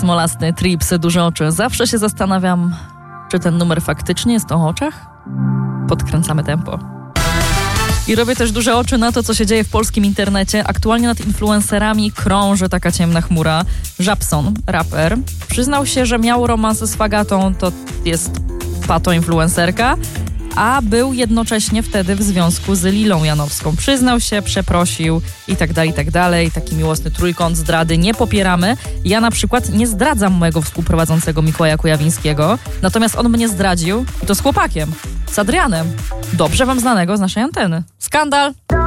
Smolasty, Trips, Duże oczy. Zawsze się zastanawiam, czy ten numer faktycznie jest o oczach? Podkręcamy tempo. I robię też duże oczy na to, co się dzieje w polskim internecie. Aktualnie nad influencerami krąży taka ciemna chmura. Żabson, raper, przyznał się, że miał romans z Fagatą, to jest pato-influencerka, a był jednocześnie wtedy w związku z Lilą Janowską. Przyznał się, przeprosił i tak dalej. Taki miłosny trójkąt zdrady nie popieramy. Ja na przykład nie zdradzam mojego współprowadzącego Mikołaja Kujawińskiego, natomiast on mnie zdradził i to z chłopakiem, z Adrianem, dobrze wam znanego z naszej anteny. Skandal!